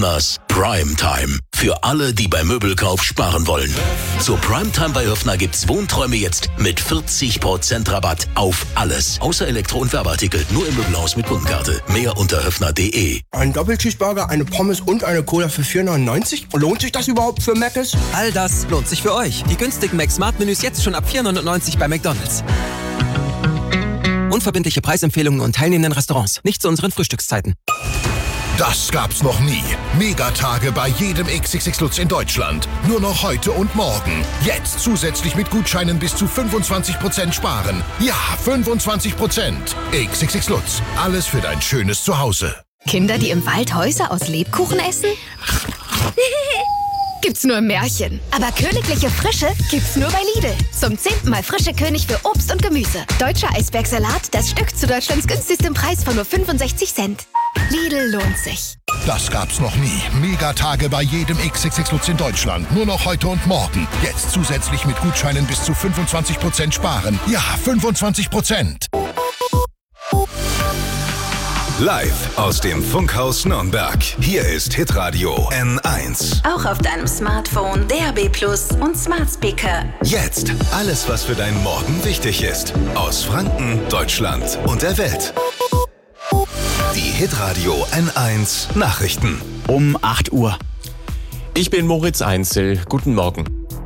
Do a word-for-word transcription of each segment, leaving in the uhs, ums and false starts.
Höfners Primetime. Für alle, die beim Möbelkauf sparen wollen. Zur Primetime bei Höfner gibt's Wohnträume jetzt mit vierzig Prozent Rabatt auf alles. Außer Elektro- und Werbeartikel. Nur im Möbelhaus mit Kundenkarte. Mehr unter höfner punkt de. Ein Doppelcheeseburger, eine Pommes und eine Cola für vier neunundneunzig? Lohnt sich das überhaupt für Mc's? All das lohnt sich für euch. Die günstigen Mac-Smart-Menüs jetzt schon ab vier neunundneunzig bei McDonald's. Unverbindliche Preisempfehlungen und teilnehmenden Restaurants. Nicht zu unseren Frühstückszeiten. Das gab's noch nie. Megatage bei jedem X X X Lutz in Deutschland. Nur noch heute und morgen. Jetzt zusätzlich mit Gutscheinen bis zu fünfundzwanzig Prozent sparen. Ja, fünfundzwanzig Prozent. X X X Lutz. Alles für dein schönes Zuhause. Kinder, die im Wald Häuser aus Lebkuchen essen? Gibt's nur im Märchen. Aber königliche Frische gibt's nur bei Lidl. Zum zehnten Mal frische König für Obst und Gemüse. Deutscher Eisbergsalat, das Stück zu Deutschlands günstigstem Preis von nur fünfundsechzig Cent. Lidl lohnt sich. Das gab's noch nie. Megatage bei jedem X X X Lutz in Deutschland. Nur noch heute und morgen. Jetzt zusätzlich mit Gutscheinen bis zu fünfundzwanzig Prozent sparen. Ja, fünfundzwanzig Prozent. Live aus dem Funkhaus Nürnberg. Hier ist Hitradio N eins. Auch auf deinem Smartphone, D A B Plus und Smart Speaker. Jetzt alles, was für deinen Morgen wichtig ist. Aus Franken, Deutschland und der Welt. Die Hitradio N eins Nachrichten. Um acht Uhr. Ich bin Moritz Einzel. Guten Morgen.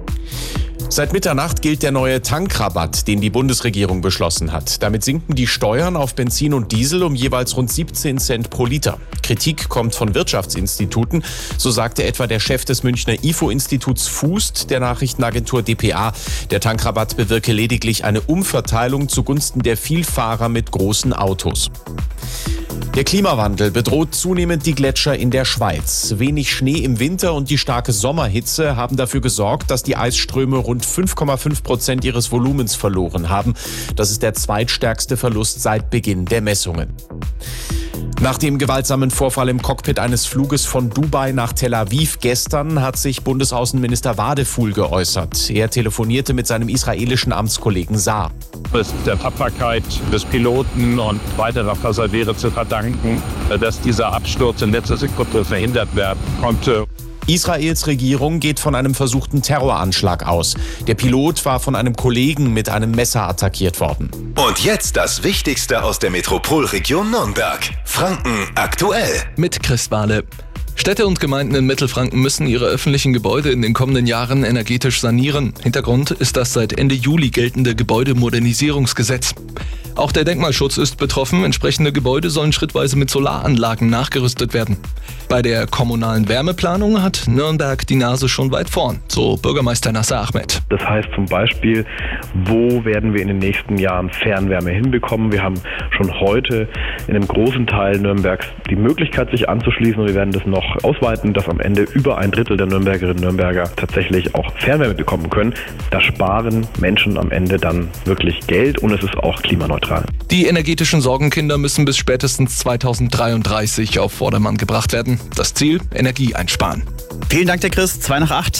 Seit Mitternacht gilt der neue Tankrabatt, den die Bundesregierung beschlossen hat. Damit sinken die Steuern auf Benzin und Diesel um jeweils rund siebzehn Cent pro Liter. Kritik kommt von Wirtschaftsinstituten. So sagte etwa der Chef des Münchner I F O-Instituts Fußt der Nachrichtenagentur D P A. Der Tankrabatt bewirke lediglich eine Umverteilung zugunsten der Vielfahrer mit großen Autos. Der Klimawandel bedroht zunehmend die Gletscher in der Schweiz. Wenig Schnee im Winter und die starke Sommerhitze haben dafür gesorgt, dass die Eisströme rund fünf Komma fünf Prozent ihres Volumens verloren haben. Das ist der zweitstärkste Verlust seit Beginn der Messungen. Nach dem gewaltsamen Vorfall im Cockpit eines Fluges von Dubai nach Tel Aviv gestern hat sich Bundesaußenminister Wadefuhl geäußert. Er telefonierte mit seinem israelischen Amtskollegen Saar. Es ist der Tapferkeit des Piloten und weiterer Passagiere zu verdanken, dass dieser Absturz in letzter Sekunde verhindert werden konnte. Israels Regierung geht von einem versuchten Terroranschlag aus. Der Pilot war von einem Kollegen mit einem Messer attackiert worden. Und jetzt das Wichtigste aus der Metropolregion Nürnberg. Franken aktuell. Mit Chris Wahle. Städte und Gemeinden in Mittelfranken müssen ihre öffentlichen Gebäude in den kommenden Jahren energetisch sanieren. Hintergrund ist das seit Ende Juli geltende Gebäudemodernisierungsgesetz. Auch der Denkmalschutz ist betroffen. Entsprechende Gebäude sollen schrittweise mit Solaranlagen nachgerüstet werden. Bei der kommunalen Wärmeplanung hat Nürnberg die Nase schon weit vorn, so Bürgermeister Nasser Ahmed. Das heißt zum Beispiel, wo werden wir in den nächsten Jahren Fernwärme hinbekommen? Wir haben schon heute in einem großen Teil Nürnbergs die Möglichkeit, sich anzuschließen, und wir werden das noch ausweiten, dass am Ende über ein Drittel der Nürnbergerinnen und Nürnberger tatsächlich auch Fernwärme bekommen können. Da sparen Menschen am Ende dann wirklich Geld und es ist auch klimaneutral. Die energetischen Sorgenkinder müssen bis spätestens zweitausenddreiunddreißig auf Vordermann gebracht werden. Das Ziel: Energie einsparen. Vielen Dank, der Chris. zwei nach acht.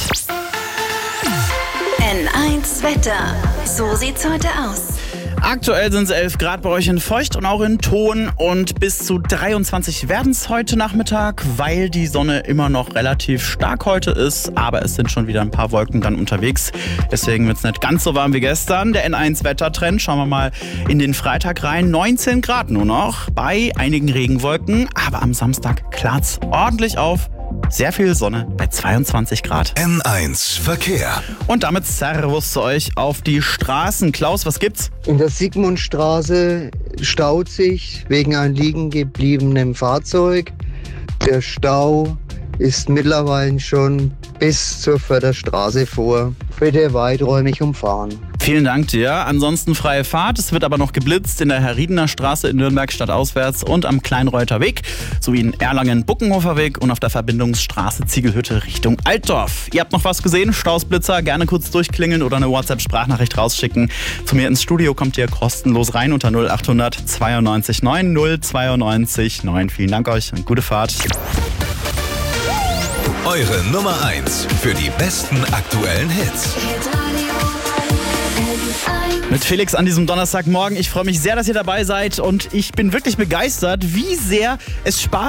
N eins Wetter. So sieht's heute aus. Aktuell sind es elf Grad bei euch in Feucht und auch in Thon, und bis zu dreiundzwanzig werden es heute Nachmittag, weil die Sonne immer noch relativ stark heute ist, aber es sind schon wieder ein paar Wolken dann unterwegs. Deswegen wird es nicht ganz so warm wie gestern. Der N eins Wettertrend, schauen wir mal in den Freitag rein. neunzehn Grad nur noch bei einigen Regenwolken, aber am Samstag klart's ordentlich auf. Sehr viel Sonne bei zweiundzwanzig Grad. N eins Verkehr. Und damit Servus zu euch auf die Straßen. Klaus, was gibt's? In der Sigmundstraße staut sich wegen einem liegen gebliebenen Fahrzeug. Der Stau ist mittlerweile schon bis zur Förderstraße vor. Bitte weiträumig umfahren. Vielen Dank dir. Ansonsten freie Fahrt. Es wird aber noch geblitzt in der Herriedener Straße in Nürnberg stadtauswärts und am Kleinreuther Weg sowie in Erlangen-Buckenhofer Weg und auf der Verbindungsstraße Ziegelhütte Richtung Altdorf. Ihr habt noch was gesehen? Stausblitzer? Gerne kurz durchklingeln oder eine WhatsApp-Sprachnachricht rausschicken. Zu mir ins Studio kommt ihr kostenlos rein unter null acht hundert zweiundneunzig neun null zweiundneunzig neun. Vielen Dank euch und gute Fahrt. Eure Nummer eins für die besten aktuellen Hits. Mit Felix an diesem Donnerstagmorgen. Ich freue mich sehr, dass ihr dabei seid, und ich bin wirklich begeistert, wie sehr es Spaß